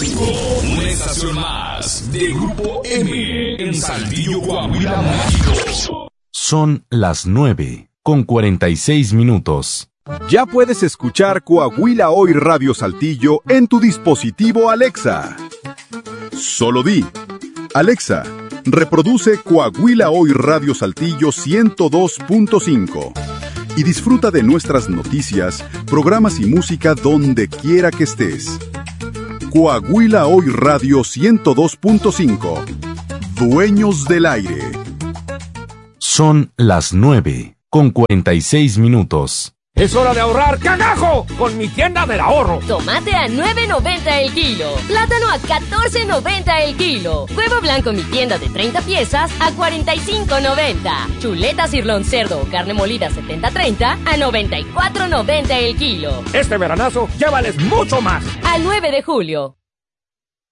Una estación más de Grupo M en Saltillo, Coahuila, México. Son las 9:46. Ya puedes escuchar Coahuila Hoy Radio Saltillo en tu dispositivo Alexa. Solo di: Alexa, reproduce Coahuila Hoy Radio Saltillo 102.5 y disfruta de nuestras noticias, programas y música donde quiera que estés. Coahuila Hoy Radio 102.5. Dueños del aire. Son las 9:46. Es hora de ahorrar, cagajo, con mi tienda del ahorro. Tomate a $9.90 el kilo. Plátano a $14.90 el kilo. Huevo blanco mi tienda de 30 piezas a $45.90. Chuleta cirlón cerdo o carne molida 70-30 a $94.90 el kilo. Este veranazo llévales mucho más. Al 9 de julio.